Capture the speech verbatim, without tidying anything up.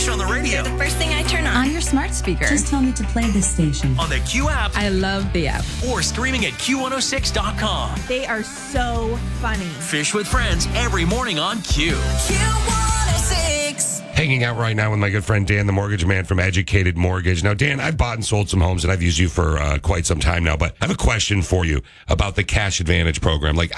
on the radio. The first thing I turn on. On your smart speaker. Just tell me to play this station. On the Q app. I love the app. Or streaming at Q one oh six dot com. They are so funny. Fish with Friends every morning on Q. Q one oh six. Hanging out right now with my good friend Dan, the mortgage man from Educated Mortgage. Now, Dan, I've bought and sold some homes, and I've used you for uh, quite some time now, but I have a question for you about the Cash Advantage program. Like,